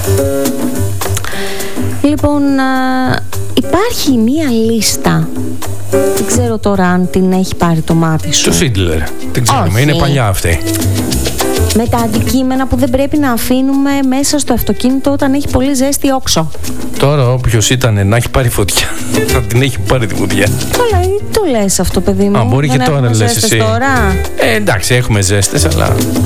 Λοιπόν, υπάρχει μία λίστα. Δεν ξέρω τώρα αν την έχει πάρει το μάτι σου. Του Σίντλερ. Την ξέρουμε, είναι παλιά αυτή. Με τα αντικείμενα που δεν πρέπει να αφήνουμε μέσα στο αυτοκίνητο όταν έχει πολύ ζέστη όξο. Τώρα όποιος ήταν να έχει πάρει φωτιά, θα την έχει πάρει τη φωτιά. Καλά, το λες αυτό, παιδί μου. Μπορεί και τώρα λες εσύ. Τώρα. Εντάξει, έχουμε ζέστες, αλλά...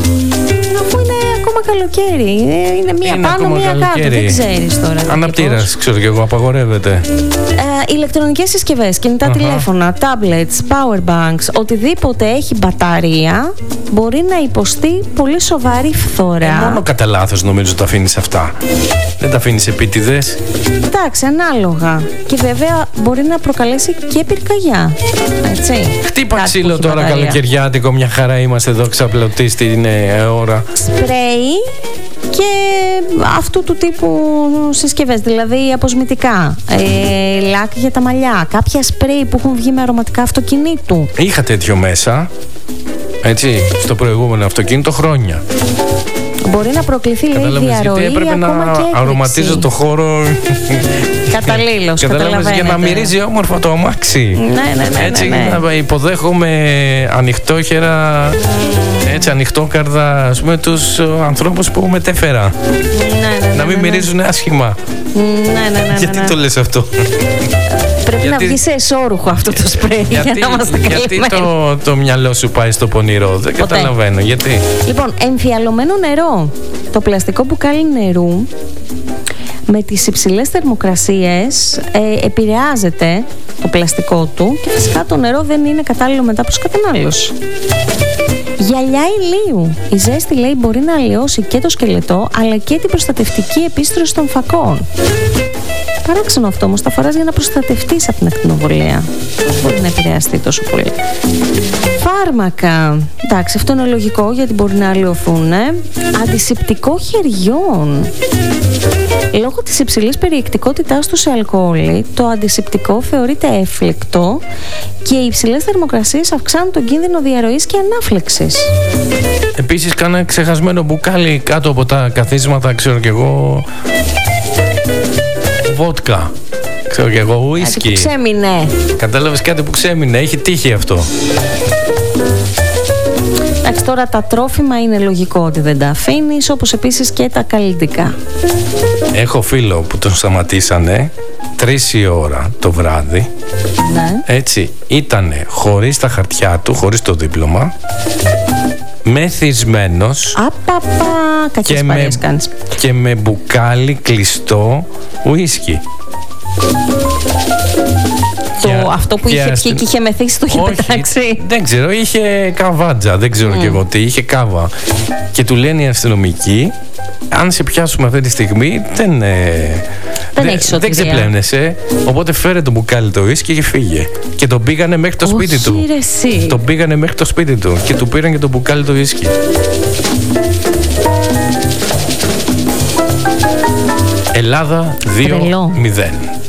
Αφού είναι ακόμα καλοκαίρι. Είναι μία πάνω, μία κάτω. Δεν ξέρεις τώρα. Αναπτήρας, ξέρω κι εγώ, απαγορεύεται. Ηλεκτρονικές συσκευές, κινητά τηλέφωνα, tablets, power banks, οτιδήποτε έχει μπαταρία μπορεί να υποστεί πολύ σοβαρή φθορά. Μόνο κατά λάθος νομίζω τα αφήνεις αυτά. Δεν τα αφήνεις επίτηδες. Εντάξει, ανάλογα. Και βέβαια μπορεί να προκαλέσει και πυρκαγιά. Έτσι. Χτύπα ξύλο τώρα καλοκαιριάτικο, μια χαρά είμαστε εδώ ξαπλωτοί στην ώρα. Σπρέι και αυτού του τύπου συσκευές, δηλαδή αποσμητικά, λάκ για τα μαλλιά, κάποια σπρέι που έχουν βγει με αρωματικά αυτοκινήτου. Είχα τέτοιο μέσα, έτσι, στο προηγούμενο αυτοκίνητο χρόνια. Μπορεί να προκληθεί, λέει, διαρροή, έπρεπε να αρωματίζω το χώρο. Καταλήλως, καταλαβαίνετε. Για να μυρίζει όμορφα το αμάξι. Ναι. Έτσι να υποδέχομαι ανοιχτόχερα, έτσι ανοιχτόκαρδα, ας πούμε, τους ανθρώπους που μετέφερα. Να μην μυρίζουν άσχημα. Ναι. Γιατί το λες αυτό? Πρέπει να βγει σε εσώρουχο αυτό το σπρέι για να είμαστε καλυμμένοι. Γιατί το μυαλό σου πάει στο πονηρό? Δεν καταλαβαίνω γιατί. Λοιπόν, εμφιαλωμένο νερό. Το πλαστικό μπουκάλι νερού με τις υψηλές θερμοκρασίες επηρεάζεται το πλαστικό του και φυσικά το νερό δεν είναι κατάλληλο μετά προς κατανάλωση. Γυαλιά ηλίου. Η ζέστη, λέει, μπορεί να αλλοιώσει και το σκελετό αλλά και την προστατευτική επίστρωση των φακών. Παράξενο αυτό όμως, τα φοράς για να προστατευτείς από την ακτινοβολία. Δεν μπορεί να επηρεαστεί τόσο πολύ. Φάρμακα. Εντάξει, αυτό είναι λογικό γιατί μπορεί να αλλοιωθούν. Αντισηπτικό χεριών. Λόγω της υψηλής περιεκτικότητάς του σε αλκοόλ, το αντισηπτικό θεωρείται εύφλεκτο και οι υψηλές θερμοκρασίες αυξάνουν τον κίνδυνο διαρροής και ανάφλεξης. Επίσης, κάνα ξεχασμένο μπουκάλι κάτω από τα καθίσματα, ξέρω κι εγώ, βότκα. Ξέρω κι εγώ, ουίσκι. Κάτι που ξέμεινε. Κατάλαβες, κάτι που ξέμεινε. Έχει τύχει αυτό. Εντάξει, τώρα τα τρόφιμα είναι λογικό ότι δεν τα αφήνεις, όπως επίσης και τα καλλιτικά. Έχω φίλο που τον σταματήσανε 3 η ώρα το βράδυ. Ναι. Έτσι, ήτανε χωρίς τα χαρτιά του, χωρίς το δίπλωμα, μεθυσμένος. Απαπα, κακές παρέες κάνεις. Και με μπουκάλι κλειστό ουίσκι. Αυτό που είχε πιει και είχε μεθύσει το είχε πετάξει. Δεν ξέρω, είχε καβάτζα, δεν ξέρω και εγώ τι, είχε κάβα. Και του λένε οι αστυνομικοί, αν σε πιάσουμε αυτή τη στιγμή δεν ξεπλένεσαι, οπότε φέρε το μπουκάλι το ουίσκι και φύγε. Και τον πήγανε μέχρι το σπίτι του. Τον πήγανε μέχρι το σπίτι του και του πήραν και το μπουκάλι το ουίσκι. Ελλάδα 2-0.